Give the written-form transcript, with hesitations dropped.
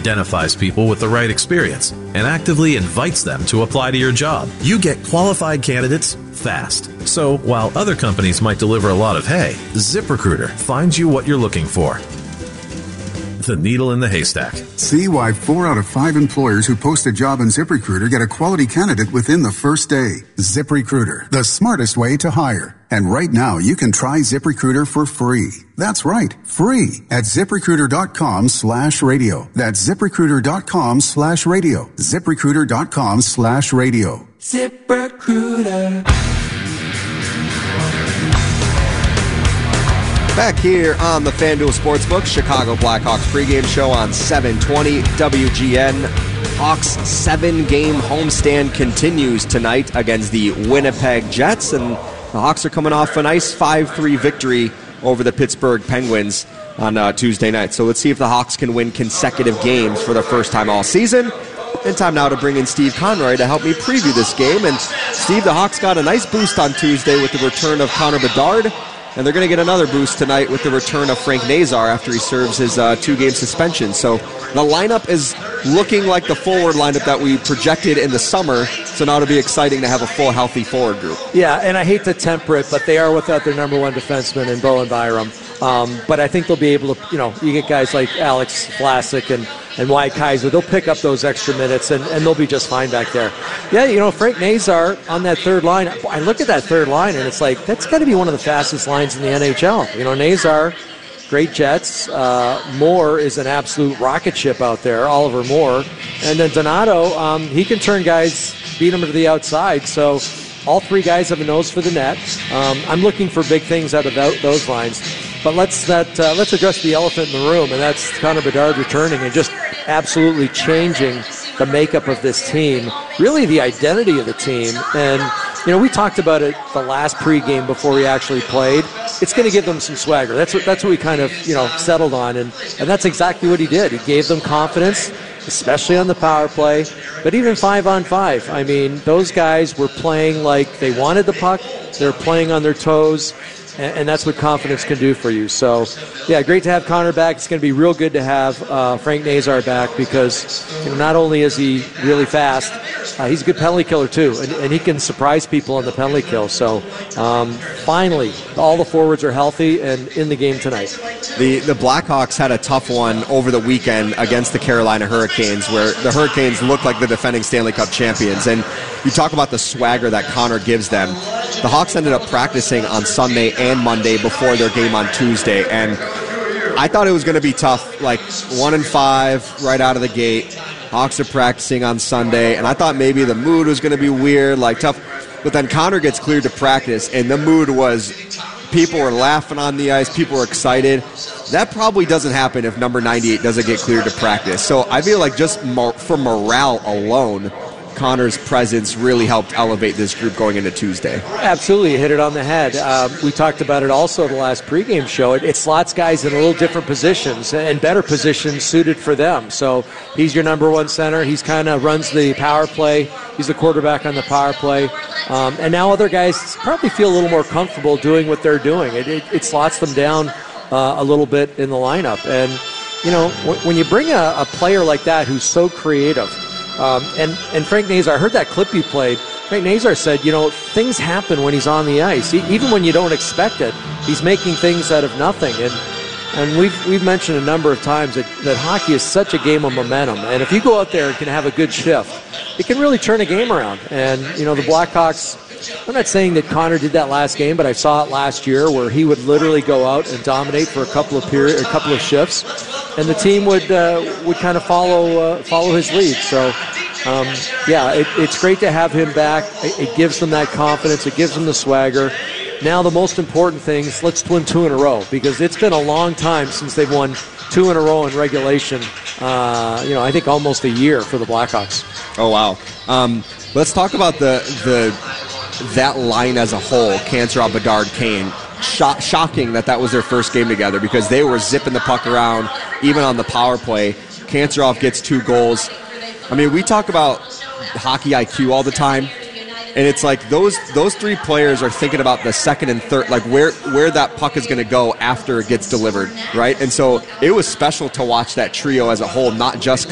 identifies people with the right experience and actively invites them to apply to your job. You get qualified candidates fast. So while other companies might deliver a lot of hay, ZipRecruiter finds you what you're looking for. The needle in the haystack. See why 4 out of 5 employers who post a job in ZipRecruiter get a quality candidate within the first day. ZipRecruiter, the smartest way to hire. And right now, you can try ZipRecruiter for free. That's right, free at ZipRecruiter.com/radio. That's ZipRecruiter.com/radio. ZipRecruiter.com/radio. ZipRecruiter. Back here on the FanDuel Sportsbook, Chicago Blackhawks pregame show on 720 WGN. Hawks 7-game homestand continues tonight against the Winnipeg Jets, and the Hawks are coming off a nice 5-3 victory over the Pittsburgh Penguins on Tuesday night. So let's see if the Hawks can win consecutive games for the first time all season. And time now to bring in Steve Conroy to help me preview this game. And Steve, the Hawks got a nice boost on Tuesday with the return of Connor Bedard. And they're going to get another boost tonight with the return of Frank Nazar after he serves his 2-game suspension. So the lineup is looking like the forward lineup that we projected in the summer. So now it'll be exciting to have a full, healthy forward group. Yeah, and I hate to temper it, but they are without their number one defenseman in Bowen Byram. But I think they'll be able to, you get guys like Alex Vlasic and Wyatt Kaiser. They'll pick up those extra minutes, and they'll be just fine back there. Yeah, Frank Nazar on that third line. I look at that third line, and it's like, that's got to be one of the fastest lines in the NHL. Nazar, great Jets. Moore is an absolute rocket ship out there, Oliver Moore. And then Donato, he can turn guys, beat them to the outside. So all three guys have a nose for the net. I'm looking for big things out of those lines. But let's address the elephant in the room, and that's Connor Bedard returning and just absolutely changing the makeup of this team, really the identity of the team. And, we talked about it the last pregame before we actually played. It's going to give them some swagger. That's what we kind of, settled on, and that's exactly what he did. He gave them confidence, especially on the power play, but even 5-on-5. I mean, those guys were playing like they wanted the puck. They were playing on their toes. And that's what confidence can do for you. So, yeah, great to have Connor back. It's going to be real good to have Frank Nazar back because not only is he really fast, he's a good penalty killer too, and he can surprise people on the penalty kill. So, finally, all the forwards are healthy and in the game tonight. The Blackhawks had a tough one over the weekend against the Carolina Hurricanes, where the Hurricanes look like the defending Stanley Cup champions. And you talk about the swagger that Connor gives them. The Hawks ended up practicing on Sunday and Monday before their game on Tuesday, and I thought it was going to be tough, like 1-5 right out of the gate. Hawks are practicing on Sunday, and I thought maybe the mood was going to be weird, like tough. But then Connor gets cleared to practice, and the mood was people were laughing on the ice, people were excited. That probably doesn't happen if number 98 doesn't get cleared to practice. So I feel like just for morale alone, Connor's presence really helped elevate this group going into Tuesday. Absolutely, you hit it on the head. We talked about it also the last pregame show. It slots guys in a little different positions and better positions suited for them. So he's your number one center. He's kind of runs the power play. He's the quarterback on the power play. And now other guys probably feel a little more comfortable doing what they're doing. It slots them down a little bit in the lineup. And, when you bring a player like that who's so creative, and Frank Nazar, I heard that clip you played. Frank Nazar said, things happen when he's on the ice. Even when you don't expect it, he's making things out of nothing. And we've mentioned a number of times that hockey is such a game of momentum. And if you go out there and can have a good shift, it can really turn a game around. And, the Blackhawks, I'm not saying that Connor did that last game, but I saw it last year where he would literally go out and dominate for a couple of shifts, and the team would kind of follow his lead. So, it's great to have him back. It gives them that confidence. It gives them the swagger. Now the most important thing is let's win 2 in a row, because it's been a long time since they've won 2 in a row in regulation. I think almost a year for the Blackhawks. Oh wow. Let's talk about that line as a whole. Kanserov, Bedard, Kane. Shocking that was their first game together, because they were zipping the puck around even on the power play. Kanserov gets 2 goals. I mean, we talk about hockey IQ all the time, and it's like those 3 players are thinking about the second and third, like where that puck is going to go after it gets delivered, right? And so it was special to watch that trio as a whole, not just